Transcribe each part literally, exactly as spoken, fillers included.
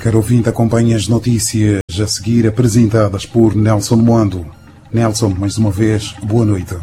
caro ouvinte, acompanhe as notícias a seguir apresentadas por Nelson Moando. Nelson, mais uma vez, boa noite.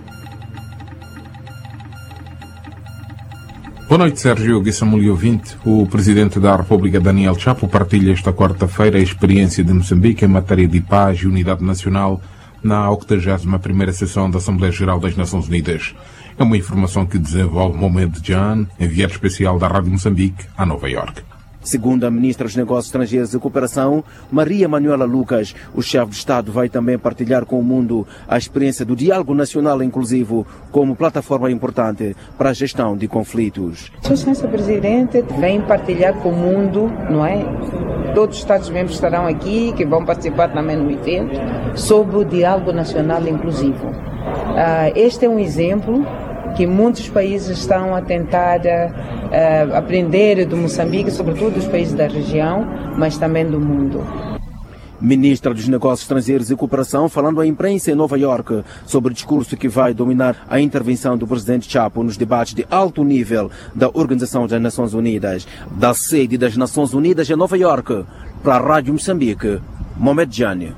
Boa noite, Sérgio Guissamuli ouvinte. O Presidente da República, Daniel Chapo, partilha esta quarta-feira a experiência de Moçambique em matéria de paz e unidade nacional na octagésima primeira sessão da Assembleia Geral das Nações Unidas. É uma informação que desenvolve Mohamed Jan, enviado especial da Rádio Moçambique, a Nova Iorque. Segundo a Ministra dos Negócios Estrangeiros e Cooperação, Maria Manuela Lucas, o chefe de Estado vai também partilhar com o mundo a experiência do diálogo nacional inclusivo como plataforma importante para a gestão de conflitos. A Excelência Presidente vem partilhar com o mundo, não é? Todos os Estados-membros estarão aqui, que vão participar também no evento, sobre o diálogo nacional inclusivo. Uh, este é um exemplo que muitos países estão a tentar uh, aprender do Moçambique, sobretudo dos países da região, mas também do mundo. Ministra dos Negócios Estrangeiros e Cooperação, falando à imprensa em Nova Iorque sobre o discurso que vai dominar a intervenção do presidente Chapo nos debates de alto nível da Organização das Nações Unidas, da sede das Nações Unidas em Nova Iorque, para a Rádio Moçambique, Mohamed Jani.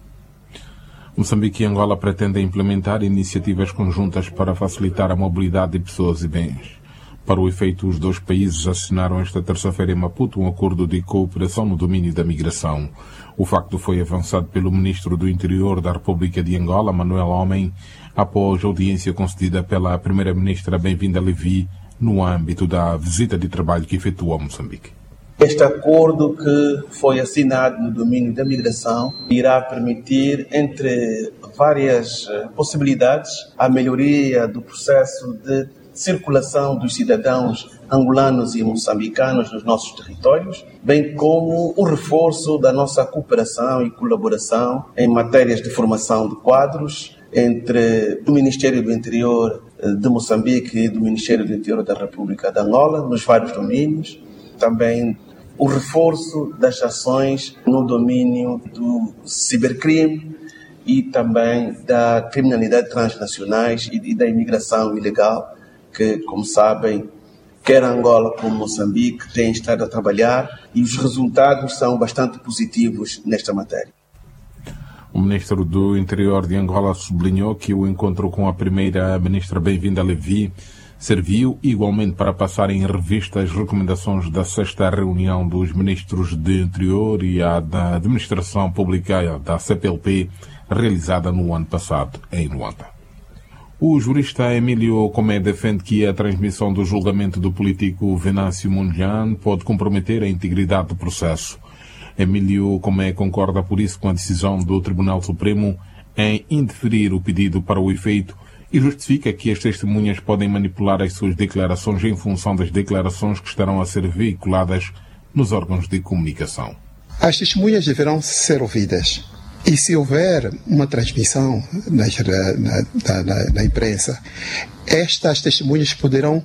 Moçambique e Angola pretendem implementar iniciativas conjuntas para facilitar a mobilidade de pessoas e bens. Para o efeito, os dois países assinaram esta terça-feira em Maputo um acordo de cooperação no domínio da migração. O facto foi avançado pelo Ministro do Interior da República de Angola, Manuel Homem, após audiência concedida pela Primeira-Ministra Bem-vinda Levi no âmbito da visita de trabalho que efetuou a Moçambique. Este acordo que foi assinado no domínio da migração irá permitir, entre várias possibilidades, a melhoria do processo de circulação dos cidadãos angolanos e moçambicanos nos nossos territórios, bem como o reforço da nossa cooperação e colaboração em matérias de formação de quadros entre o Ministério do Interior de Moçambique e do Ministério do Interior da República de Angola, nos vários domínios. Também o reforço das ações no domínio do cibercrime e também da criminalidade transnacionais e da imigração ilegal, que, como sabem, quer Angola como Moçambique têm estado a trabalhar e os resultados são bastante positivos nesta matéria. O Ministro do Interior de Angola sublinhou que o encontro com a Primeira-Ministra Bem-vinda Levi serviu igualmente para passar em revista as recomendações da sexta reunião dos Ministros de Interior e a da Administração Pública da C P L P, realizada no ano passado em Luanda. O jurista Emílio Comé defende que a transmissão do julgamento do político Venâncio Mondlane pode comprometer a integridade do processo. Emílio Comé concorda por isso com a decisão do Tribunal Supremo em indeferir o pedido para o efeito e justifica que as testemunhas podem manipular as suas declarações em função das declarações que estarão a ser veiculadas nos órgãos de comunicação. As testemunhas deverão ser ouvidas. E se houver uma transmissão na, na, na, na imprensa, estas testemunhas poderão,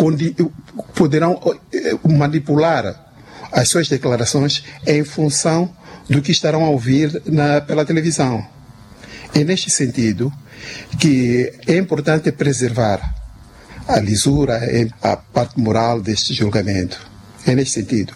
poderão manipular as suas declarações em função do que estarão a ouvir na, pela televisão. É neste sentido que é importante preservar a lisura e a parte moral deste julgamento. É neste sentido.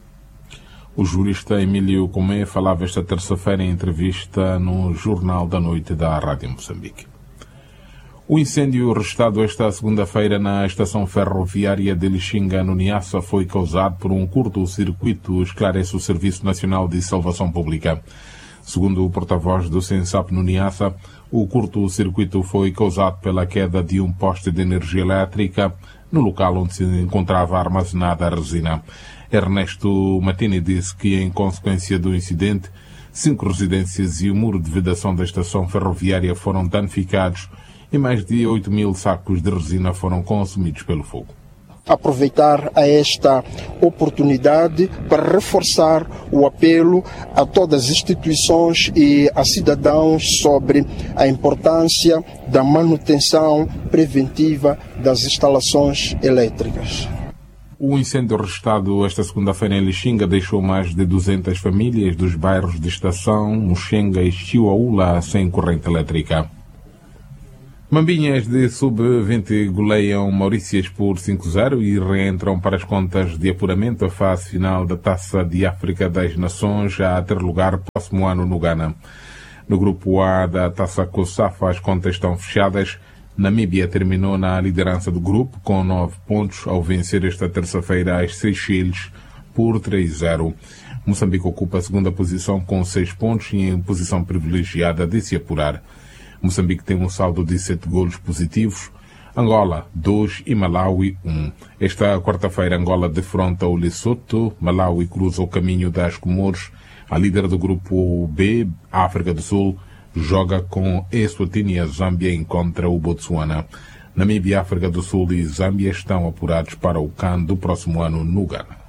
O jurista Emílio Comé falava esta terça-feira em entrevista no Jornal da Noite da Rádio Moçambique. O incêndio registrado esta segunda-feira na estação ferroviária de Lixinga, no Niassa, foi causado por um curto-circuito, esclarece o Serviço Nacional de Salvação Pública. Segundo o porta-voz do SENSAP no Niassa, o curto-circuito foi causado pela queda de um poste de energia elétrica no local onde se encontrava armazenada a resina. Ernesto Matini disse que, em consequência do incidente, cinco residências e o muro de vedação da estação ferroviária foram danificados e mais de oito mil sacos de resina foram consumidos pelo fogo. Aproveitar a esta oportunidade para reforçar o apelo a todas as instituições e a cidadãos sobre a importância da manutenção preventiva das instalações elétricas. O incêndio registrado esta segunda-feira em Lixinga deixou mais de duzentas famílias dos bairros de Estação, Muxenga e Chiuaula sem corrente elétrica. Mambinhas de sub vinte goleiam Maurícias por cinco a zero e reentram para as contas de apuramento a fase final da Taça de África das Nações a ter lugar próximo ano no Ghana. No grupo A da Taça COSAFA as contas estão fechadas. Namíbia terminou na liderança do grupo com nove pontos ao vencer esta terça-feira as Seychelles por três a zero. Moçambique ocupa a segunda posição com seis pontos e em posição privilegiada de se apurar. Moçambique tem um saldo de sete golos positivos, Angola dois e Malawi um. Esta quarta-feira Angola defronta o Lesotho, Malawi cruza o caminho das Comores, a líder do grupo B, África do Sul, joga com Eswatini e a Zâmbia encontra o Botsuana. Namíbia, África do Sul e Zâmbia estão apurados para o CAN do próximo ano no Ghana.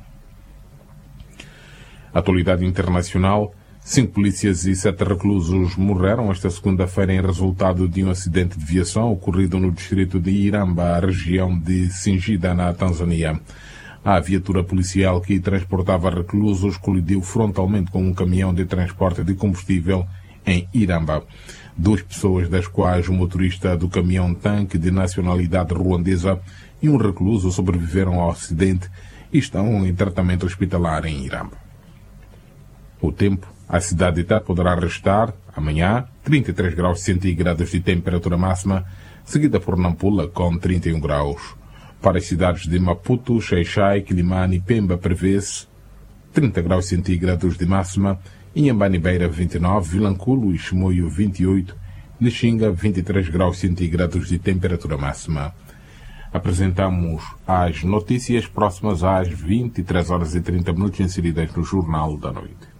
Atualidade internacional. Cinco polícias e sete reclusos morreram esta segunda-feira em resultado de um acidente de viação ocorrido no distrito de Iramba, região de Singida, na Tanzânia. A viatura policial que transportava reclusos colidiu frontalmente com um caminhão de transporte de combustível em Iramba. Duas pessoas, das quais o motorista do caminhão-tanque de nacionalidade ruandesa e um recluso, sobreviveram ao acidente e estão em tratamento hospitalar em Iramba. O tempo. A cidade de Tete poderá restar, amanhã, trinta e três graus centígrados de temperatura máxima, seguida por Nampula, com trinta e um graus. Para as cidades de Maputo, Xai-Xai, Quilimane e Pemba, prevê-se trinta graus centígrados de máxima, Inhambane Beira, vinte e nove, Vilanculo e Chimoio, vinte e oito, Lixinga, vinte e três graus centígrados de temperatura máxima. Apresentamos as notícias próximas às vinte e três horas e trinta minutos inseridas no Jornal da Noite.